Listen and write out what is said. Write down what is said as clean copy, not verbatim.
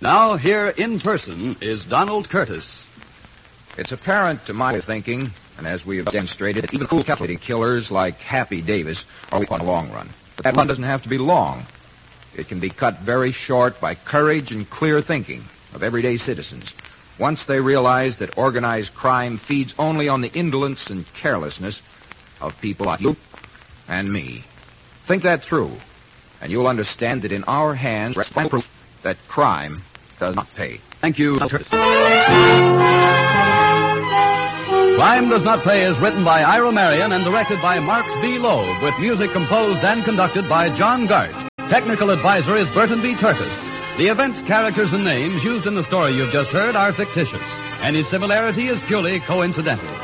Now, here in person is Donald Curtis. It's apparent to my thinking, and as we have demonstrated, that even calculating killers like Happy Davis are weak on the long run. But that run doesn't have to be long. It can be cut very short by courage and clear thinking of everyday citizens. Once they realize that organized crime feeds only on the indolence and carelessness of people like you and me. Think that through, and you'll understand that in our hands rests final proof that crime does not pay. Thank you, Curtis. Crime Does Not Pay is written by Ira Marion and directed by Marks B. Loeb, with music composed and conducted by John Gart. Technical advisor is Burton B. Turtis. The events, characters, and names used in the story you've just heard are fictitious. Any similarity is purely coincidental.